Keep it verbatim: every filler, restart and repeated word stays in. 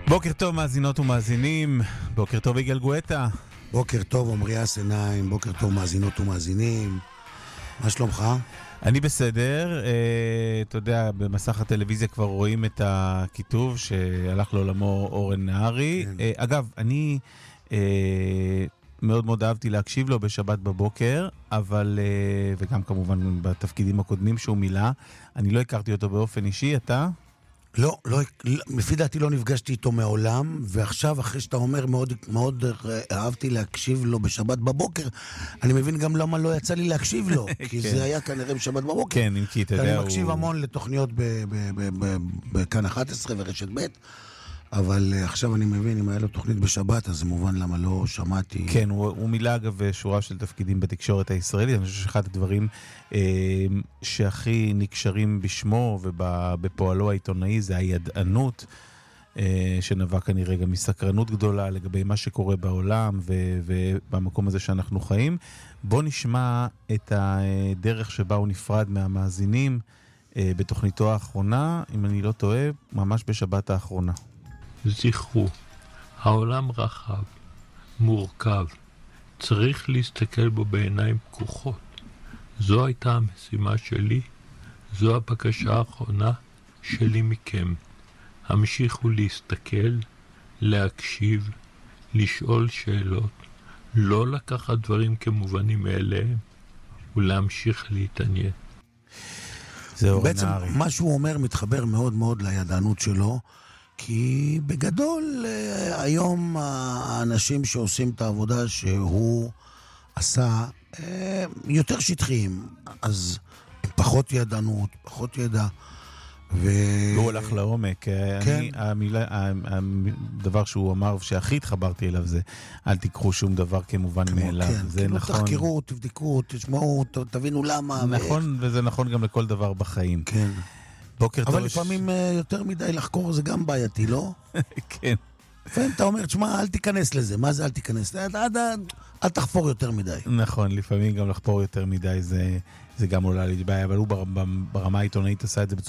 בוקר טוב מאזינות ומאזינים, בוקר טוב יגאל גואטה. בוקר טוב עמרי אסנאים, בוקר טוב מאזינות ומאזינים. מה שלומך? אני בסדר, אה, אתה יודע, במסך הטלוויזיה כבר רואים את הכיתוב שהלך לעולמו אורן נהרי. כן. אה, אגב, אני אה, מאוד מאוד אהבתי להקשיב לו בשבת בבוקר, אבל, אה, וגם כמובן בתפקידים הקודמים שהוא מילא, אני לא הכרתי אותו באופן אישי, אתה? לא, לא, לפי דעתי לא נפגשתי איתו מעולם, ועכשיו אחרי שאתה אומר מאוד, מאוד אהבתי להקשיב לו בשבת בבוקר, אני מבין גם למה לא יצא לי להקשיב לו, כי זה היה כנראה בשבת בבוקר. כן, אם כי אתה יודע, אני מקשיב המון לתוכניות בכאן אחת עשרה ורשת ב', אבל עכשיו אני מבין, אם היה לו תוכנית בשבת, אז זה מובן למה לא שמעתי. כן, הוא, הוא מילא אגב שורה של תפקידים בתקשורת הישראלית. אני חושב שאחד הדברים אה, שהכי נקשרים בשמו ובפועלו העיתונאי זה הידענות, אה, שנבע כנראה גם מסקרנות גדולה לגבי מה שקורה בעולם ו, ובמקום הזה שאנחנו חיים. בוא נשמע את הדרך שבה הוא נפרד מהמאזינים אה, בתוכניתו האחרונה, אם אני לא טועה, ממש בשבת האחרונה. זכרו, העולם רחב, מורכב, צריך להסתכל בו בעיניים פקוחות. זו הייתה המשימה שלי, זו הבקשה האחרונה שלי מכם. המשיכו להסתכל, להקשיב, לשאול שאלות, לא לקחת דברים כמובנים מאליהם, ולהמשיך להתעניין. בעצם מה שהוא אומר מתחבר מאוד מאוד לידענות שלו, כי בגדול היום האנשים שעושים את העבודה שהוא עשה יותר שטחיים, אז פחות ידענות, פחות ידע. ו... הוא הולך לעומק. כן. אני, המילה, הדבר שהוא אמר שהכי התחברתי אליו זה אל תיקחו שום דבר כמובן מאליו. כן, זה כאילו נכון. תחקרו, תבדקו, תשמעו, תבינו למה. נכון, ואיך. וזה נכון גם לכל דבר בחיים. כן. בוקר טוב. אבל לפעמים יותר מדי לחקור זה גם בעייתי, לא? כן. לפעמים אתה אומר, תשמע, אל תיכנס לזה. מה זה אל תיכנס? אל תחפור יותר מדי. נכון, לפעמים גם לחפור יותר מדי זה, זה גם עולה לי בעיה, אבל הוא ברמה העיתונאית עשה את זה בצורה